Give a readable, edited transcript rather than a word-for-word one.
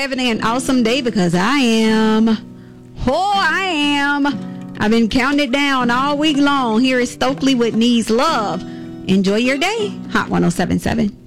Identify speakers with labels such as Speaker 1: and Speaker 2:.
Speaker 1: having an awesome day because I am. Oh, I am. I've been counting it down all week long. Here is Stokely with Needs Love. Enjoy your day. Hot 107.7.